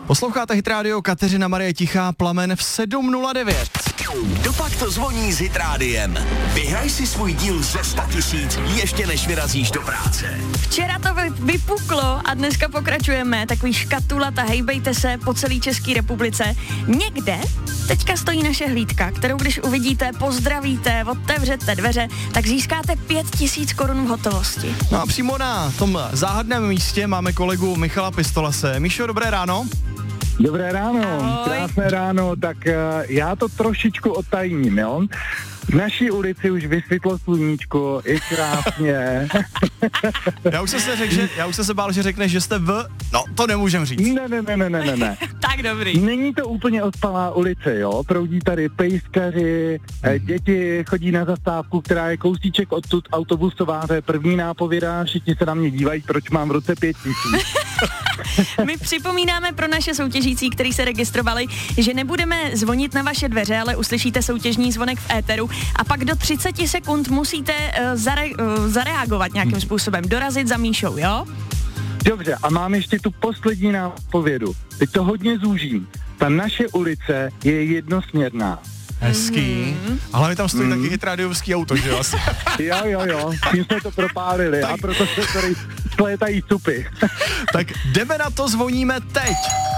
Posloucháte Hit Radio, Kateřina Marie Tichá, Plamen v 7:09. Kdopak to zvoní s Hit Rádiem. Vyhraj si svůj díl ze 100 000 ještě než vyrazíš do práce. Včera to vypuklo a dneska pokračujeme. Takový škatulata, hejbejte se po celé České republice. Někde teďka stojí naše hlídka, kterou když uvidíte, pozdravíte, otevřete dveře, tak získáte 5 000 korun v hotovosti. No a přímo na tom záhadném místě máme kolegu Michala Pistolase. Míšo, dobré ráno. Dobré ráno, Ahoj. krásné ráno, tak já to trošičku odtajním, jo. V naší ulici už vysvětlo sluníčko, je krásně. Já už jsem se bál, že řekneš, že jste no to nemůžem říct. Ne. Tak dobrý. Není to úplně odpalá ulice, jo, proudí tady pejskaři, děti chodí na zastávku, která je kousíček odtud autobusová, to je první nápověda, všichni se na mě dívají, proč mám v ruce 5 000. My připomínáme pro naše soutěžící, kteří se registrovali, že nebudeme zvonit na vaše dveře, ale uslyšíte soutěžní zvonek v éteru a pak do 30 sekund musíte zareagovat nějakým způsobem, dorazit za Míšou, jo? Dobře, a mám ještě tu poslední nápovědu. Teď to hodně zúžím. Ta naše ulice je jednosměrná. Hezký. Ale mi tam stojí taky hitradiovský auto, že jo? Jo, tím jsme to propálili a proto se tady splétají cupy. Tak jdeme na to, zvoníme teď.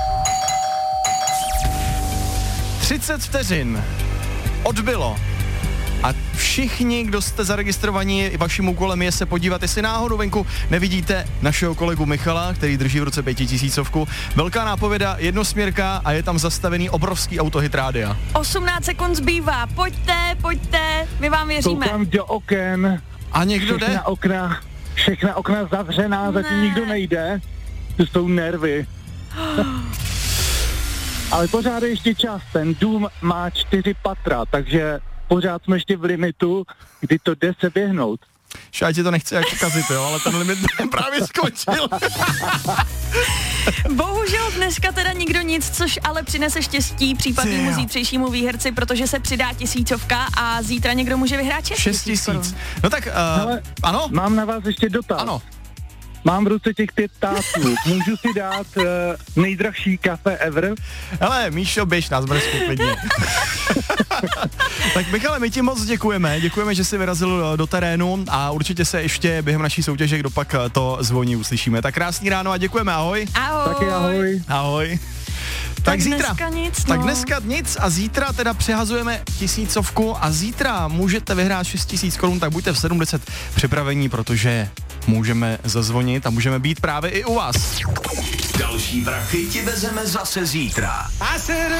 30 vteřin. Odbylo. A všichni, kdo jste zaregistrovaní, vaším úkolem je se podívat, jestli náhodou venku nevidíte našeho kolegu Michala, který drží v ruce 5 000. Velká nápověda, jednosměrka a je tam zastavený obrovský auto Hit Rádia. 18 sekund zbývá, pojďte, my vám věříme. Koukám do oken. A někdo jde? Všechna okna zavřená, zatím nikdo nejde. To jsou nervy. Ale pořád je ještě čas, ten dům má 4 patra, takže pořád jsme ještě v limitu, kdy to jde se běhnout. Já ti to nechci jako kazit, jo, ale ten limit právě skončil. Bohužel dneska teda nikdo nic, což ale přinese štěstí případnému zítřejšímu výherci, protože se přidá 1000 a zítra někdo může vyhrát 6 000. No tak, ano? Mám na vás ještě dotaz. Ano. Mám v ruce těch 5 tásů. Můžu si dát nejdražší kafe ever? Hele, Míšo, běž nás brzku klidně. Tak Michale, my ti moc děkujeme, že jsi vyrazil do terénu a určitě se ještě během naší soutěže, kdo pak to zvoní, uslyšíme. Tak krásný ráno a děkujeme, ahoj. Ahoj. Taky ahoj. Ahoj. Tak zítra. Dneska nic, Tak dneska nic a zítra teda přehazujeme 1000 a zítra můžete vyhrát 6 000 korun, tak buďte v 7:10 připravení, protože můžeme zazvonit a můžeme být právě i u vás. Další prachy ti vezeme zase zítra.